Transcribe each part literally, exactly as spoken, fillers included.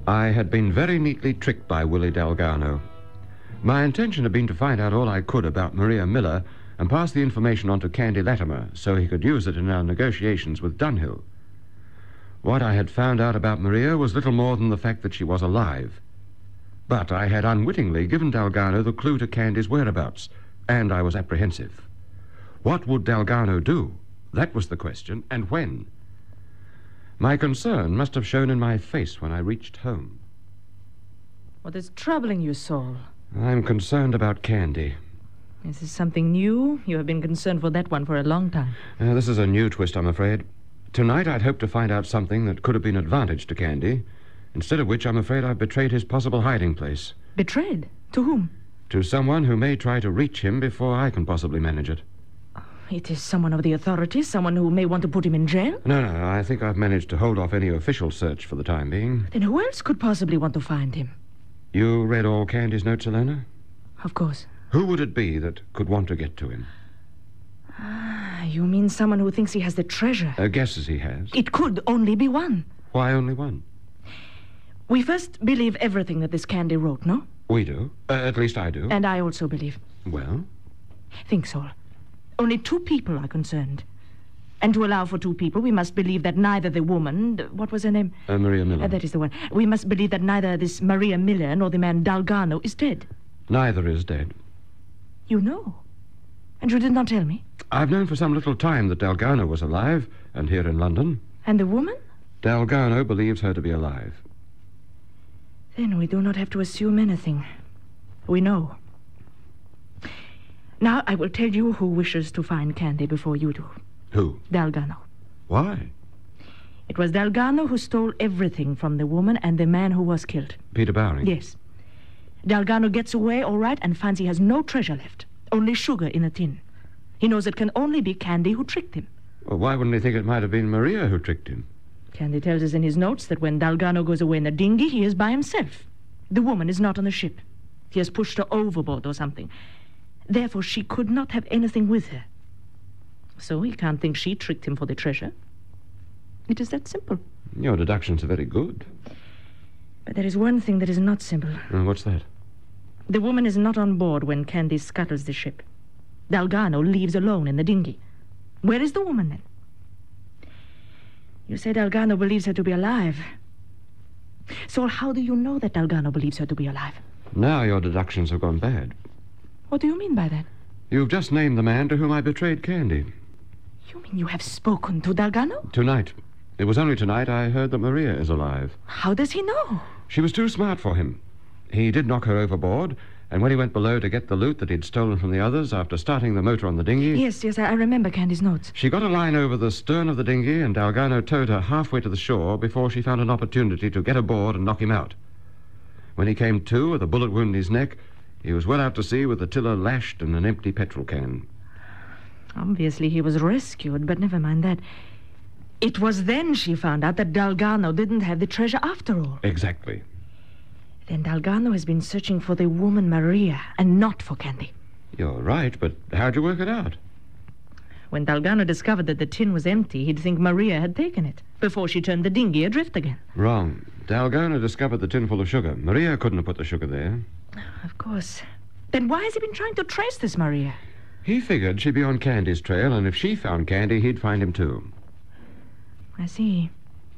I had been very neatly tricked by Willie Dalgarno. My intention had been to find out all I could about Maria Miller and pass the information on to Candy Latimer so he could use it in our negotiations with Dunhill. What I had found out about Maria was little more than the fact that she was alive. But I had unwittingly given Dalgarno the clue to Candy's whereabouts, and I was apprehensive. What would Dalgarno do? That was the question, and when? My concern must have shown in my face when I reached home. What is troubling you, Saul? I'm concerned about Candy. Is this something new? You have been concerned for that one for a long time. Uh, this is a new twist, I'm afraid. Tonight I'd hoped to find out something that could have been advantage to Candy, instead of which I'm afraid I've betrayed his possible hiding place. Betrayed? To whom? To someone who may try to reach him before I can possibly manage it. It is someone of the authorities? Someone who may want to put him in jail? No, no, I think I've managed to hold off any official search for the time being. Then who else could possibly want to find him? You read all Candy's notes, Elena? Of course. Who would it be that could want to get to him? Ah, you mean someone who thinks he has the treasure? Uh, guesses he has. It could only be one. Why only one? We first believe everything that this Candy wrote, no? We do. Uh, at least I do. And I also believe. Well? Think, Saul. Only two people are concerned. And to allow for two people, we must believe that neither the woman... What was her name? Uh, Maria Miller. Uh, that is the one. We must believe that neither this Maria Miller nor the man Dalgarno is dead. Neither is dead. You know. And you did not tell me. I've known for some little time that Dalgarno was alive, and here in London. And the woman? Dalgarno believes her to be alive. Then we do not have to assume anything. We know. Now I will tell you who wishes to find Candy before you do. Who? Dalgarno. Why? It was Dalgarno who stole everything from the woman and the man who was killed. Peter Bowring? Yes. Dalgarno gets away, all right, and finds he has no treasure left. Only sugar in a tin. He knows it can only be Candy who tricked him. Well, why wouldn't he think it might have been Maria who tricked him? Candy tells us in his notes that when Dalgarno goes away in a dinghy, he is by himself. The woman is not on the ship. He has pushed her overboard or something. Therefore, she could not have anything with her. So he can't think she tricked him for the treasure. It is that simple. Your deductions are very good. But there is one thing that is not simple. Uh, what's that? The woman is not on board when Candy scuttles the ship. Dalgarno leaves alone in the dinghy. Where is the woman, then? You say Dalgarno believes her to be alive. So how do you know that Dalgarno believes her to be alive? Now your deductions have gone bad. What do you mean by that? You've just named the man to whom I betrayed Candy. You mean you have spoken to Dalgarno? Tonight. It was only tonight I heard that Maria is alive. How does he know? She was too smart for him. He did knock her overboard, and when he went below to get the loot that he'd stolen from the others after starting the motor on the dinghy... Yes, yes, I remember Candy's notes. She got a line over the stern of the dinghy, and Dalgarno towed her halfway to the shore before she found an opportunity to get aboard and knock him out. When he came to with a bullet wound in his neck, he was well out to sea with the tiller lashed and an empty petrol can. Obviously he was rescued, but never mind that. It was then she found out that Dalgarno didn't have the treasure after all. Exactly. Then Dalgarno has been searching for the woman Maria and not for Candy. You're right, but how'd you work it out? When Dalgarno discovered that the tin was empty, he'd think Maria had taken it before she turned the dinghy adrift again. Wrong. Dalgarno discovered the tin full of sugar. Maria couldn't have put the sugar there. Of course. Then why has he been trying to trace this Maria? He figured she'd be on Candy's trail, and if she found Candy, he'd find him too. I see.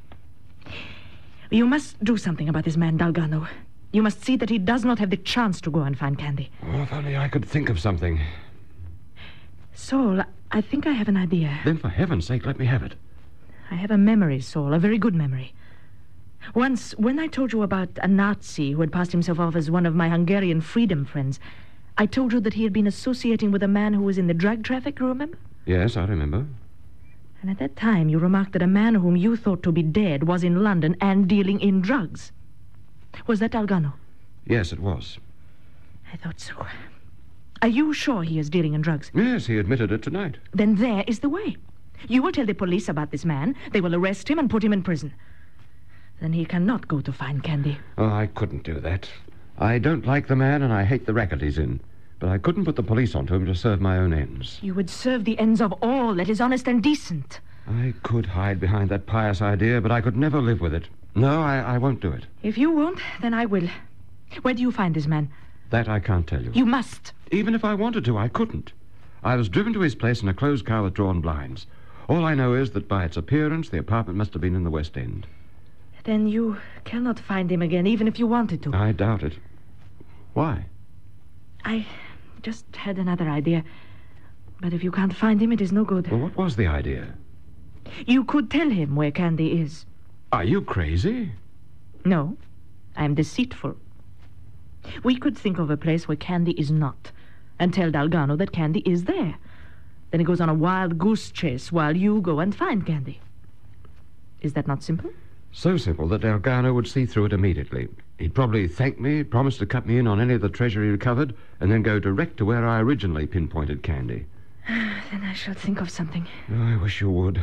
You must do something about this man, Dalgarno. You must see that he does not have the chance to go and find Candy. Oh, if only I could think of something. Saul, I think I have an idea. Then for heaven's sake, let me have it. I have a memory, Saul, a very good memory. Once, when I told you about a Nazi who had passed himself off as one of my Hungarian freedom friends, I told you that he had been associating with a man who was in the drug traffic, you remember? Yes, I remember. And at that time, you remarked that a man whom you thought to be dead was in London and dealing in drugs. Was that Dalgarno? Yes, it was. I thought so. Are you sure he is dealing in drugs? Yes, he admitted it tonight. Then there is the way. You will tell the police about this man. They will arrest him and put him in prison. Then he cannot go to find Candy. Oh, I couldn't do that. I don't like the man and I hate the racket he's in. But I couldn't put the police onto him to serve my own ends. You would serve the ends of all that is honest and decent. I could hide behind that pious idea, but I could never live with it. No, I, I won't do it. If you won't, then I will. Where do you find this man? That I can't tell you. You must. Even if I wanted to, I couldn't. I was driven to his place in a closed car with drawn blinds. All I know is that by its appearance, the apartment must have been in the West End. Then you cannot find him again, even if you wanted to. I doubt it. Why? I just had another idea. But if you can't find him, it is no good. Well, what was the idea? You could tell him where Candy is. Are you crazy? No, I am deceitful. We could think of a place where Candy is not, and tell Dalgano that Candy is there. Then he goes on a wild goose chase while you go and find Candy. Is that not simple? So simple that Dalgano would see through it immediately. He'd probably thank me, promise to cut me in on any of the treasure he recovered, and then go direct to where I originally pinpointed Candy. Then I shall think of something. Oh, I wish you would.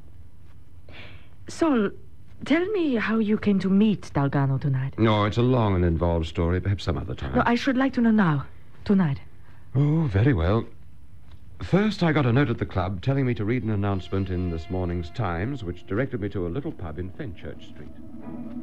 Sol, tell me how you came to meet Dalgano tonight. No, it's a long and involved story. Perhaps some other time. No, I should like to know now. Tonight. Oh, very well. First, I got a note at the club telling me to read an announcement in this morning's Times, which directed me to a little pub in Fenchurch Street.